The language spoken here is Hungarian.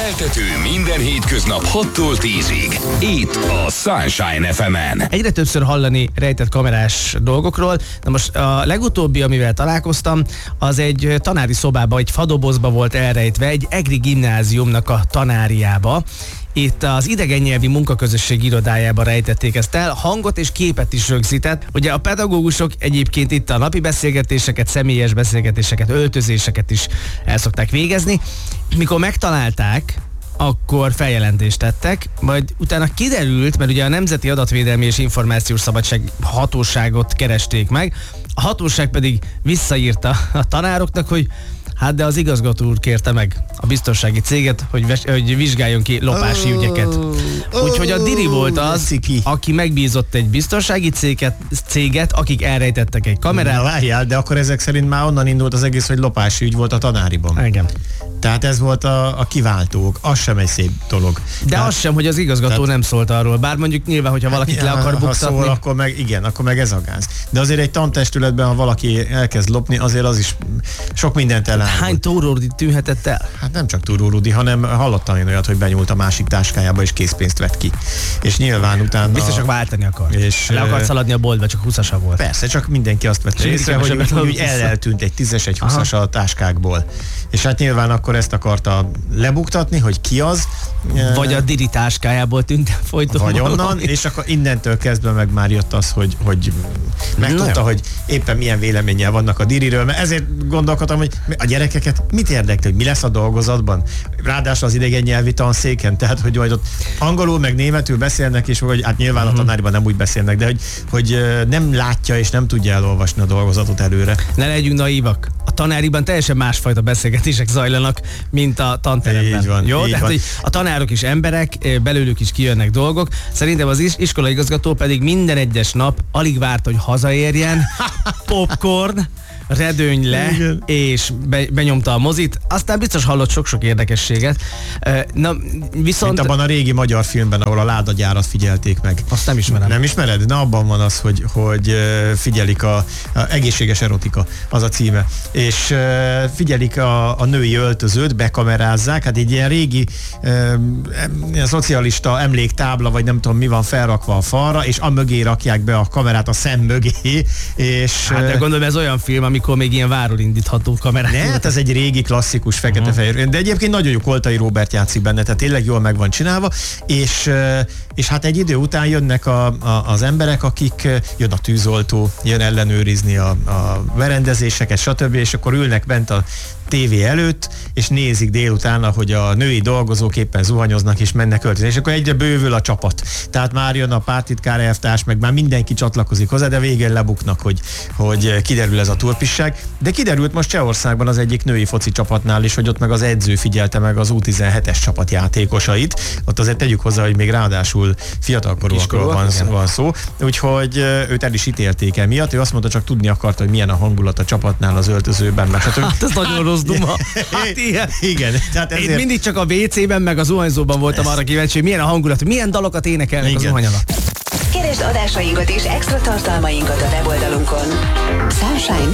Keltető minden hétköznap 6-tól 10-ig. Itt a Sunshine FM-en. Egyre többször hallani rejtett kamerás dolgokról. Na most a legutóbbi, amivel találkoztam, az egy tanári szobába, egy fadobozba volt elrejtve, egy egri gimnáziumnak a tanáriába. Itt az idegennyelvi munkaközösség irodájába rejtették ezt el, hangot és képet is rögzített. Ugye a pedagógusok egyébként itt a napi beszélgetéseket, személyes beszélgetéseket, öltözéseket is el szokták végezni. Mikor megtalálták, akkor feljelentést tettek, majd utána kiderült, mert ugye a Nemzeti Adatvédelmi és Információs Szabadság Hatóságot keresték meg, a hatóság pedig visszaírta a tanároknak, hogy hát de az igazgató úr kérte meg a biztonsági céget, hogy vizsgáljon ki lopási ügyeket. Úgyhogy a Diri volt az, aki megbízott egy biztonsági céget, akik elrejtettek egy kamerát. Na várjál, de akkor ezek szerint már onnan indult az egész, hogy lopási ügy volt a tanáriban. Igen. Tehát ez volt a kiváltók, az sem egy szép dolog. De az sem, hogy az igazgató nem szólt arról, bár mondjuk nyilván, hogyha valakit le akar buktatni. Ha szól, akkor meg ez a gáz. De azért egy tantestületben, ha valaki elkezd lopni, azért az is sok mindent elárul. Hány Tóró tűnhetett el? Hát nem csak Tóró Rudi, hanem hallottam én olyat, hogy benyúlt a másik táskájába és készpénzt vett ki. És nyilván utána... Biztos csak váltani akar. És le akart szaladni a boltba, csak 20-asa volt. Persze, csak mindenki azt vette észre, hogy eltűnt egy 10-es, egy 20-as a táskákból. És hát nyilván akkor ezt akarta lebuktatni, hogy ki az. Vagy a Diri táskájából tűnt folyton. Vagy onnan, és akkor innentől kezdve meg már jött az, hogy megtudta, hogy éppen milyen véleménnyel vannak a Diriről, mert ezért gondolkodtam, hogy a gyerekeket mit érdekli, hogy mi lesz a dolgozatban. Ráadásul az idegen nyelvi tanszéken, tehát hogy majd ott angolul meg németül beszélnek, és hogy hát nyilván a tanáriban nem úgy beszélnek, de hogy nem látja és nem tudja elolvasni a dolgozatot előre. Ne legyünk naívak. A tanáriban teljesen másfajta beszélgetések zajlanak, mint a tanteremben. Így van, jó? így Tehát, van. hogy a tanárok is emberek, belőlük is kijönnek dolgok. Szerintem az iskolaigazgató pedig minden egyes nap alig várt, hogy hazaérjen, popcorn, redőny le, igen. És benyomta a mozit, aztán biztos hallott sok-sok érdekességet. Na, viszont... Mint abban a régi magyar filmben, ahol a ládagyárat figyelték meg. Azt nem ismerem. Nem ismered? Na, abban van az, hogy figyelik a egészséges erotika, az a címe. És figyelik a női öltözőt, bekamerázzák, hát egy ilyen régi szocialista emléktábla, vagy nem tudom mi van felrakva a falra, és a mögé rakják be a kamerát a szem mögé, és... Hát de gondolom, ez olyan film, amikor még ilyen váról indítható kamerák. Ne, hát ez egy régi, klasszikus, fekete-fehér. De egyébként nagyon jó, Koltai Róbert játszik benne, tehát tényleg jól meg van csinálva, és hát egy idő után jönnek az emberek, akik jön a tűzoltó, jön ellenőrizni a berendezéseket, stb., és akkor ülnek bent a tévé előtt, és nézik délután, hogy a női dolgozók éppen zuhanyoznak és mennek öltözni, és akkor egyre bővül a csapat. Tehát már jön a pártitkár elvtárs, meg már mindenki csatlakozik hozzá, de végén lebuknak, hogy kiderül ez a turpisság. De kiderült most Csehországban az egyik női foci csapatnál is, hogy ott meg az edző figyelte meg az U17-es csapat játékosait. Ott azért tegyük hozzá, hogy még ráadásul fiatalkorúakról van szó. Úgyhogy őt el is ítélték emiatt. Ő azt mondta, csak tudni akarta, hogy milyen a hangulat a csapatnál az öltözőben. Hát ez nagyon rossz duma. Hát ilyen. Igen. Tehát ezért... Én mindig csak a WC-ben, meg a zuhanyzóban voltam arra kíváncsi, hogy milyen a hangulat, milyen dalokat énekelnek a zuhany alatt. Keresd adásainkat és extra tartalmainkat a weboldalunkon. Sunshine